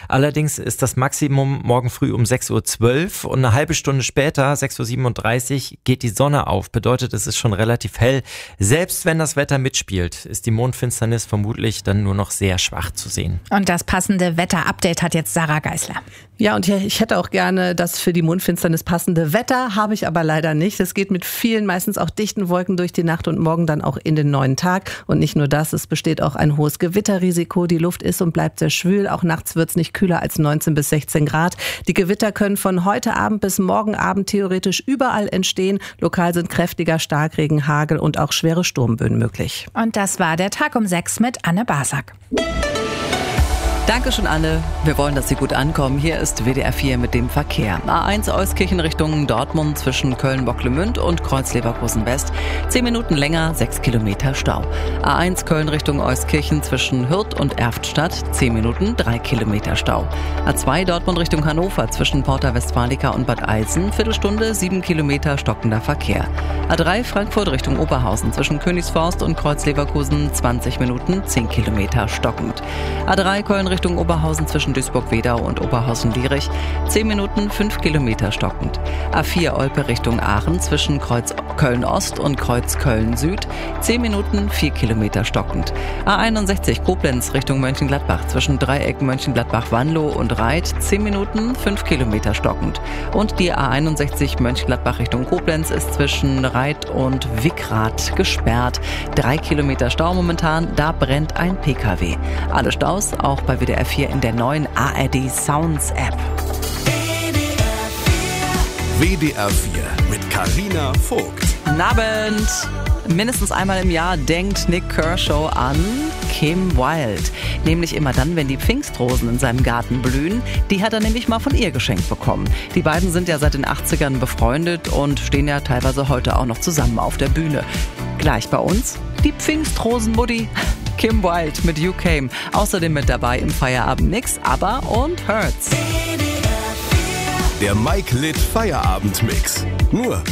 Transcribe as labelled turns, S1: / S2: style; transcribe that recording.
S1: Allerdings ist das Maximum morgen früh um 6.12 Uhr und eine halbe Stunde später, 6.37 Uhr, geht die Sonne auf. Bedeutet, es ist schon relativ hell. Selbst wenn das Wetter mitspielt, ist die Mondfinsternis vermutlich dann nur noch sehr schwach zu sehen.
S2: Und das passende Wetter-Update hat jetzt Sarah Geisler.
S3: Ja, und ich hätte auch gerne das für die Mondfinsternis passende Wetter, habe ich aber leider nicht. Es geht mit vielen, meistens auch dichten Wolken durch die Nacht und morgen dann auch in den neuen Tag. Und nicht nur das, es besteht auch ein hohes Gewitterrisiko. Die Luft ist und bleibt sehr schwül. Auch nachts wird es nicht kühler als 19 bis 16 Grad. Die Gewitter können von heute Abend bis morgen Abend theoretisch überall entstehen. Lokal sind kräftiger Starkregen, Hagel und auch schwere Sturmböen möglich.
S2: Und das war der Tag um 6 mit Anne Basak.
S4: Dankeschön, Anne. Wir wollen, dass Sie gut ankommen. Hier ist WDR 4 mit dem Verkehr. A1 Euskirchen Richtung Dortmund zwischen Köln-Bocklemünd und Kreuz-Leverkusen West. 10 Minuten länger, 6 Kilometer Stau. A1 Köln Richtung Euskirchen zwischen Hürth und Erftstadt. 10 Minuten, 3 Kilometer Stau. A2 Dortmund Richtung Hannover zwischen Porta Westfalica und Bad Eilsen. Viertelstunde, 7 Kilometer stockender Verkehr. A3 Frankfurt Richtung Oberhausen zwischen Königsforst und Kreuz-Leverkusen. 20 Minuten, 10 Kilometer stockend. A3 Köln Richtung Oberhausen zwischen Duisburg-Wedau und Oberhausen-Lierich. 10 Minuten, 5 Kilometer stockend. A4 Olpe Richtung Aachen zwischen Kreuz Köln-Ost und Kreuz Köln-Süd. 10 Minuten, 4 Kilometer stockend. A61 Koblenz Richtung Mönchengladbach zwischen Dreieck Mönchengladbach-Wanlo und Reit. 10 Minuten, 5 Kilometer stockend. Und die A61 Mönchengladbach Richtung Koblenz ist zwischen Reit und Wickrath gesperrt. 3 Kilometer Stau momentan, da brennt ein PKW. Alle Staus auch bei WDR 4 in der neuen ARD Sounds App.
S5: WDR 4 mit Carina Vogt.
S4: Guten Abend. Mindestens einmal im Jahr denkt Nick Kershaw an Kim Wilde. Nämlich immer dann, wenn die Pfingstrosen in seinem Garten blühen. Die hat er nämlich mal von ihr geschenkt bekommen. Die beiden sind ja seit den 80ern befreundet und stehen ja teilweise heute auch noch zusammen auf der Bühne. Gleich bei uns die Pfingstrosenmutti Kim Wilde mit You Came. Außerdem mit dabei im Feierabend-Mix ABBA und Hurts.
S5: Der Mike Litt Feierabend-Mix. Nur